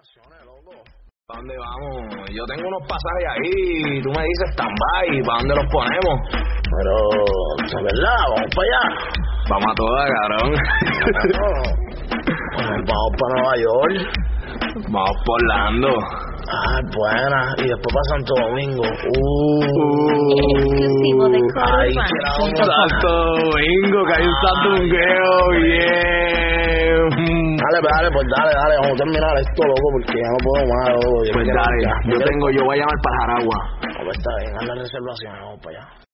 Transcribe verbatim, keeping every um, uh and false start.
vacaciones, loco. ¿Para dónde vamos? Yo tengo unos pasajes ahí, tú me dices stand-by, ¿para dónde los ponemos? Pero, ¿es verdad? ¿Vamos para allá? Vamos a todas, cabrón. Bueno, vamos para Nueva York. Vamos por Orlando. Ah, buena. Y después para Santo Domingo. Uh, Exclusivo de Ay, Coro que la Urbano. onda. Santo Domingo, que hay un santungueo, bien. Dale, dale, pues dale, dale. Vamos a terminar esto, loco, porque ya no puedo más, loco. Yo Pues quiero- dale, ya, yo quiero- tengo, yo voy a llamar para Jaragua. Ah, pues está bien, anda en reservación, vamos para allá.